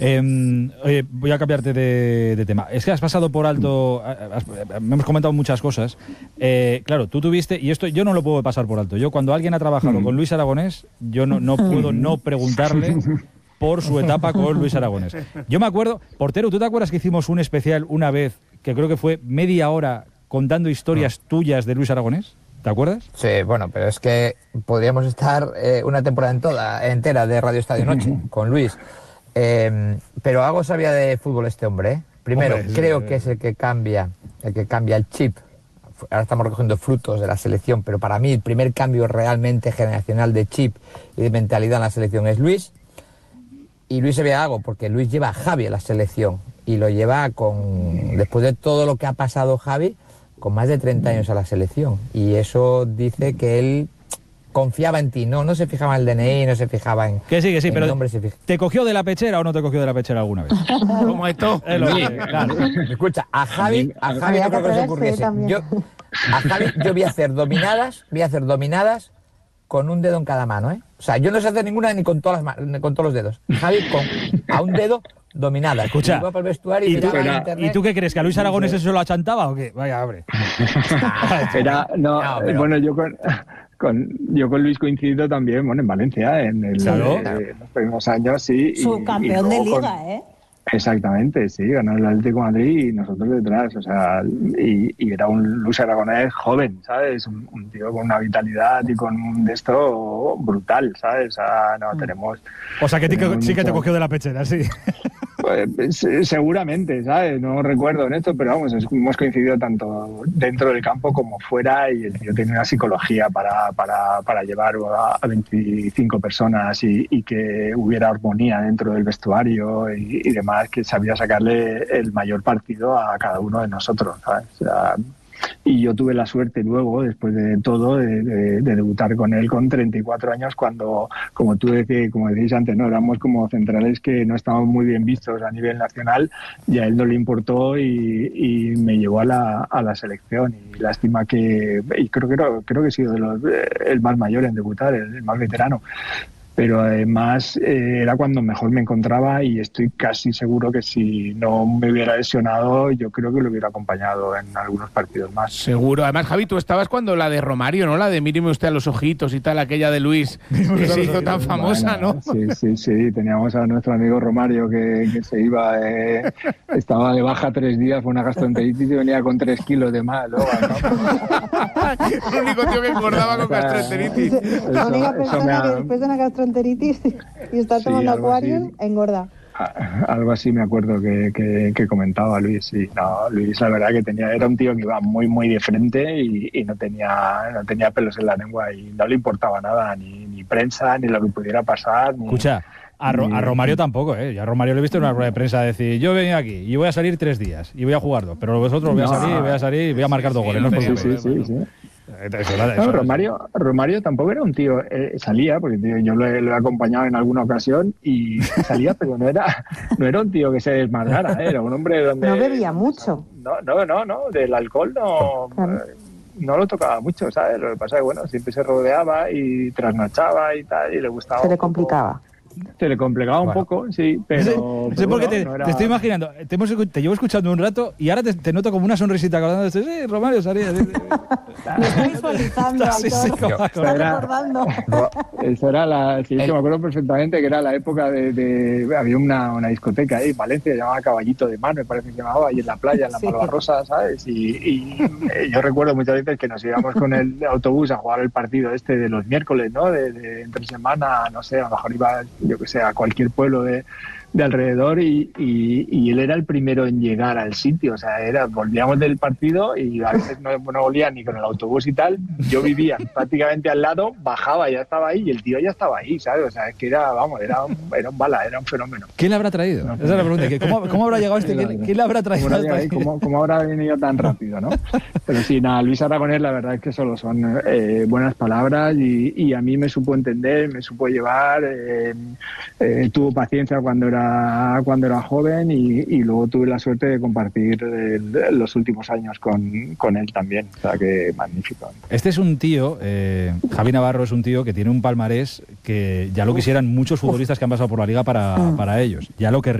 Oye, voy a cambiarte de tema. Es que has pasado por alto, hemos comentado muchas cosas. Claro, tú tuviste, y esto yo no lo puedo pasar por alto. Yo cuando alguien ha trabajado con Luis Aragonés, yo no puedo no preguntarle por su etapa con Luis Aragonés. Yo me acuerdo, portero, ¿tú te acuerdas que hicimos un especial una vez, que creo que fue media hora, contando historias tuyas de Luis Aragonés? ¿Te acuerdas? Sí, bueno, pero es que podríamos estar una temporada entera de Radio Estadio Noche con Luis. Pero algo sabía de fútbol este hombre, ¿eh? Primero, creo que es el que cambia el chip. Ahora estamos recogiendo frutos de la selección, pero para mí el primer cambio realmente generacional de chip y de mentalidad en la selección es Luis. Y Luis se ve algo, porque Luis lleva a Javi a la selección y lo lleva después de todo lo que ha pasado Javi, con más de 30 años a la selección. Y eso dice que él confiaba en ti, no se fijaba en el DNI, no se fijaba en... Que sí, en pero nombre, ¿te cogió de la pechera o no te cogió de la pechera alguna vez? Como esto. Claro. Escucha, a Javi no creo que se ocurriese. A Javi yo voy a hacer dominadas con un dedo en cada mano, ¿eh? O sea, yo no sé hacer ninguna ni con todas con todos los dedos. Javi a un dedo dominada. Escucha, iba para el vestuario ¿y tú qué crees? ¿Que a Luis Aragonés eso lo achantaba o qué? Vaya, hombre. Bueno, yo con Luis coincido también, bueno, en Valencia, en los primeros años, sí. Subcampeón de Liga, ¿eh? Exactamente, sí, ganó el Atlético de Madrid y nosotros detrás, o sea, y era un Luis Aragonés joven, ¿sabes? Un tío con una vitalidad y con un de esto brutal, ¿sabes? O sea, tenemos... O sea, que sí que te cogió de la pechera, sí. Pues, seguramente, ¿sabes? No recuerdo en esto, pero vamos, hemos coincidido tanto dentro del campo como fuera, y el tío tiene una psicología para llevar a 25 personas y que hubiera armonía dentro del vestuario y demás, que sabía sacarle el mayor partido a cada uno de nosotros, ¿sabes? O sea, y yo tuve la suerte luego, después de todo, de debutar con él con 34 años, cuando, como decís antes, no éramos como centrales que no estaban muy bien vistos a nivel nacional, y a él no le importó y me llevó a la selección. Y lástima y creo que he sido el más mayor en debutar, el más veterano. Pero además era cuando mejor me encontraba, y estoy casi seguro que si no me hubiera lesionado, yo creo que lo hubiera acompañado en algunos partidos más. Seguro. Además, Javi, tú estabas cuando la de Romario, ¿no? La de míreme usted a los ojitos y tal, aquella de Luis, que se hizo tan famosa, ¿no? Sí. Teníamos a nuestro amigo Romario que se iba, estaba de baja 3 días, fue una gastroenteritis y venía con 3 kilos de más. Luego, ¿no? El único tío que engordaba con gastroenteritis. La única persona que después de una gastroenteritis y está tomando Aquarium, engorda. Algo así me acuerdo que comentaba Luis. Sí, Luis, la verdad que era un tío que iba muy muy de frente y no tenía pelos en la lengua, y no le importaba nada, ni prensa, ni lo que pudiera pasar. Escucha, a Romario tampoco, ¿eh? Ya a Romario le he visto en una rueda de prensa decir: yo vengo aquí y voy a salir 3 días y voy a jugar 2, pero vosotros voy a salir y voy a marcar 2 goles. No es posible. Sí. Romario tampoco era un tío, salía, porque yo lo he acompañado en alguna ocasión y salía, pero no era un tío que se desmadrara, era un hombre donde... No bebía mucho. No, del alcohol no lo tocaba mucho, ¿sabes? Lo que pasa es que, bueno, siempre se rodeaba y trasnochaba y tal, y le gustaba... Se le complicaba. Se le complicaba un poco, sí, pero... No sé por qué te estoy imaginando. Te llevo escuchando un rato y ahora te noto como una sonrisita acordando. Sí, Romario salía. Me estoy visualizando, estoy recordando. Eso era sí, me acuerdo perfectamente que era la época había una discoteca ahí en Valencia, se llamaba Caballito de Mar, me parece que se llamaba, ahí en la playa, en la Malvarrosa, ¿sabes? Y yo recuerdo muchas veces que nos íbamos con el autobús a jugar el partido de los miércoles, ¿no? De entre semana, no sé, a lo mejor iba, yo que sé, a cualquier pueblo de alrededor y él era el primero en llegar al sitio, o sea, volvíamos del partido y a veces no volvía ni con el autobús y tal, yo vivía prácticamente al lado, bajaba, ya estaba ahí y el tío ya estaba ahí, ¿sabes? O sea, es que era un bala, era un fenómeno. ¿Quién le habrá traído? Esa es la pregunta, ¿cómo habrá llegado ¿Quién le habrá traído? ¿Cómo habrá venido tan rápido, no? Pero sí, Luis Aragonés, la verdad es que solo son buenas palabras y a mí me supo entender, me supo llevar, tuvo paciencia cuando era joven y luego tuve la suerte de compartir los últimos años con él también, o sea que magnífico. Este es un tío, Javi Navarro es un tío que tiene un palmarés que ya lo quisieran muchos futbolistas que han pasado por la liga para ellos, ya lo querrían.